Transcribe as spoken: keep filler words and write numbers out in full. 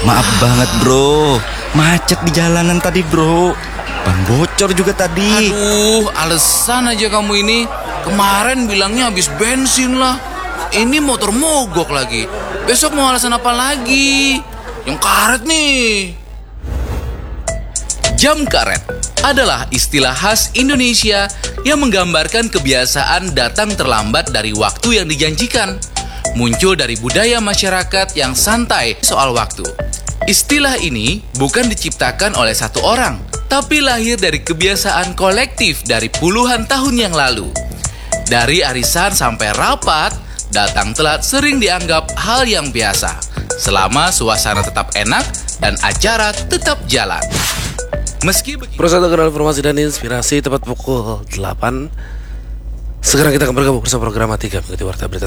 Maaf banget bro, macet di jalanan tadi bro. Ban bocor juga tadi. Aduh, alasan aja kamu ini. Kemarin bilangnya habis bensin lah. Ini motor mogok lagi. Besok mau alasan apa lagi? Yang karet nih. Jam karet adalah istilah khas Indonesia yang menggambarkan kebiasaan datang terlambat dari waktu yang dijanjikan. Muncul dari budaya masyarakat yang santai soal waktu. Istilah ini bukan diciptakan oleh satu orang, tapi lahir dari kebiasaan kolektif dari puluhan tahun yang lalu. Dari arisan sampai rapat, datang telat sering dianggap hal yang biasa, selama suasana tetap enak dan acara tetap jalan. Meski begitu, Persatu Kenal Informasi dan Inspirasi tepat pukul delapan. Sekarang kita akan bergabung bersama program tiga mengikuti warta berita